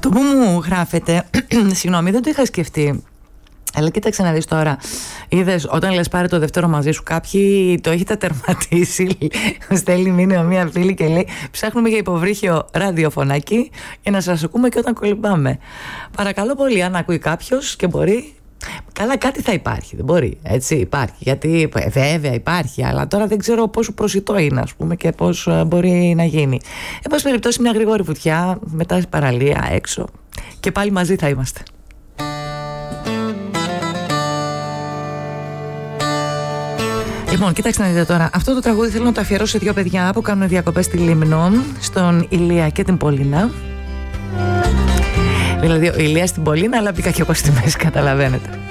Αυτό που μου γράφετε, συγγνώμη, δεν το είχα σκεφτεί. Αλλά κοίταξε να δεις τώρα. Είδες, όταν λες πάρε το δεύτερο μαζί σου, κάποιοι το έχετε τερματίσει. Στέλνει μήνυμα μία φίλη και λέει: ψάχνουμε για υποβρύχιο ραδιοφωνάκι για να σας ακούμε και όταν κολυμπάμε. Παρακαλώ πολύ, αν ακούει κάποιος και μπορεί. Καλά, κάτι θα υπάρχει, δεν μπορεί. Έτσι, υπάρχει. Γιατί βέβαια υπάρχει, αλλά τώρα δεν ξέρω πόσο προσιτό είναι, ας πούμε, και πώς μπορεί να γίνει. Εν πάση περιπτώσει, μια γρήγορη βουτιά, μετά στην παραλία, έξω. Και πάλι μαζί θα είμαστε. Λοιπόν, κοιτάξτε να δείτε τώρα. Αυτό το τραγούδι θέλω να το αφιερώσω σε δύο παιδιά που κάνουν διακοπές στη Λίμνο, στον Ηλία και την Πολίνα. Δηλαδή, ο Ηλίας στην Πολίνα, αλλά μπήκα και εγώ στη μέση, καταλαβαίνετε.